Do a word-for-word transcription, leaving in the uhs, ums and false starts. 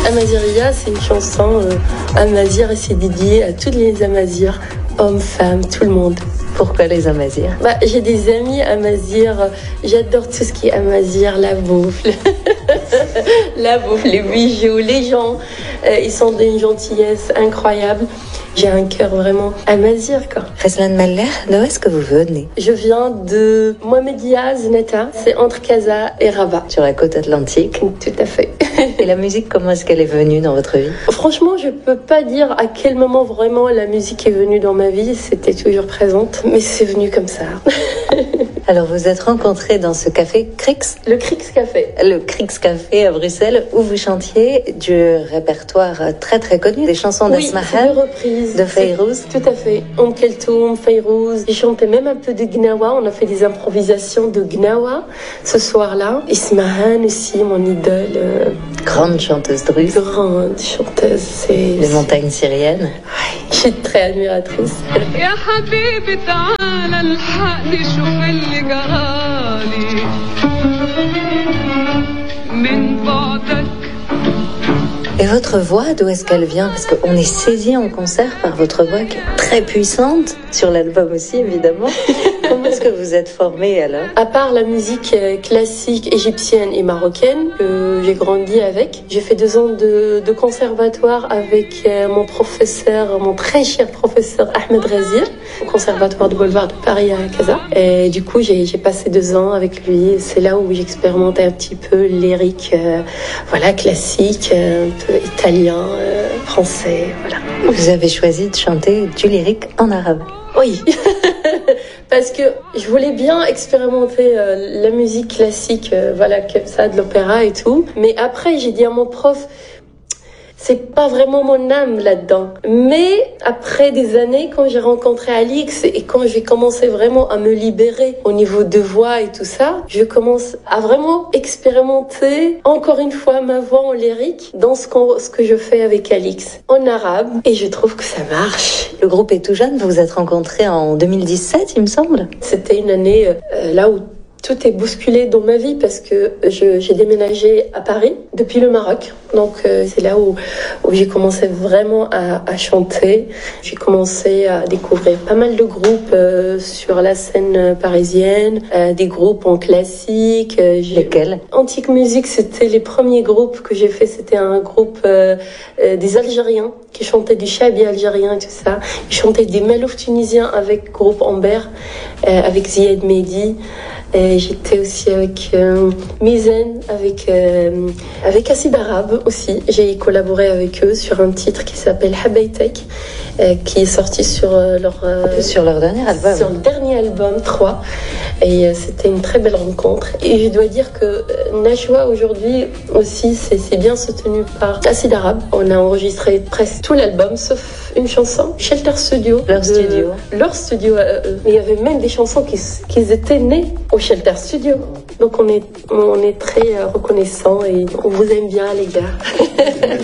Amaziria, c'est une chanson euh, Amazir et c'est dédié à toutes les Amazirs, hommes, femmes, tout le monde. Pourquoi les Amazirs? Bah, j'ai des amis Amazirs, j'adore tout ce qui est Amazir, la bouffe, la bouffe, les bijoux, les gens, euh, ils sont d'une gentillesse incroyable. J'ai un cœur vraiment amazir, quoi. Reslan Mallah, d'où est-ce que vous venez? Je viens de Mohamedia Zneta, c'est entre Casa et Rabat. Sur la côte atlantique. Tout à fait. Et la musique, comment est-ce qu'elle est venue dans votre vie? Franchement, je peux pas dire à quel moment vraiment la musique est venue dans ma vie. C'était toujours présente, mais c'est venu comme ça. Alors, vous êtes rencontrés dans ce café Crix? Le Crix Café. Le Crix Café à Bruxelles, où vous chantiez du répertoire très très connu, des chansons oui, d'Asmahan, de reprises, de Fayrouz. Tout à fait. Om Keltoum, Fayrouz. J'ai chanté même un peu de Gnawa. On a fait des improvisations de Gnawa ce soir-là. Ismahan aussi, mon idole. Euh, Grande chanteuse druze. Grande chanteuse. C'est les montagnes syriennes. Ouais, je suis très admiratrice. Et votre voix, d'où est-ce qu'elle vient? Parce qu'on est saisi en concert par votre voix qui est très puissante, sur l'album aussi évidemment. Comment est-ce que vous êtes formée alors? À part la musique classique égyptienne et marocaine que j'ai grandi avec, j'ai fait deux ans de, de conservatoire avec mon professeur, mon très cher professeur Ahmed Razir, au conservatoire de Boulevard de Paris à Casa. Et du coup, j'ai, j'ai passé deux ans avec lui. C'est là où j'expérimentais un petit peu le lyrique, euh, voilà, classique, un peu italien, euh, français, voilà. Vous avez choisi de chanter du lyrique en arabe? Oui. Parce que je voulais bien expérimenter euh, la musique classique, euh, voilà, comme ça, de l'opéra et tout. Mais après, j'ai dit à mon prof, c'est pas vraiment mon âme là-dedans. Mais après des années, quand j'ai rencontré Alix et quand j'ai commencé vraiment à me libérer au niveau de voix et tout ça, je commence à vraiment expérimenter encore une fois ma voix en lyrique dans ce, qu'on, ce que je fais avec Alix en arabe. Et je trouve que ça marche. Le groupe est tout jeune, vous vous êtes rencontrés en deux mille dix-sept, il me semble. C'était une année euh, là où tout est bousculé dans ma vie parce que je, j'ai déménagé à Paris depuis le Maroc. Donc euh, c'est là où, où j'ai commencé vraiment à, à chanter. J'ai commencé à découvrir pas mal de groupes euh, sur la scène parisienne, euh, des groupes en classique. Euh, Lesquels? Antique Musique, c'était les premiers groupes que j'ai fait. C'était un groupe euh, euh, des Algériens qui chantaient du chabi algérien et tout ça. Ils chantaient des malouf tunisiens avec groupe Amber, euh, avec Ziad Mehdi. Et j'étais aussi avec euh, Mizen, avec, euh, avec Acid Arabe aussi. J'ai collaboré avec eux sur un titre qui s'appelle Habaytek, euh, qui est sorti sur, euh, leur, euh, sur leur dernier album. Sur le dernier album, trois. Et euh, c'était une très belle rencontre. Et je dois dire que euh, Najwa aujourd'hui aussi, c'est, c'est bien soutenu par Acid Arabe. On a enregistré presque tout l'album, sauf une chanson, Shelter Studio. Leur de, studio. Leur studio. Euh, mais il y avait même des chansons qui, qui étaient nées au Shelter Studio. Donc on est, on est très reconnaissants et on vous aime bien les gars.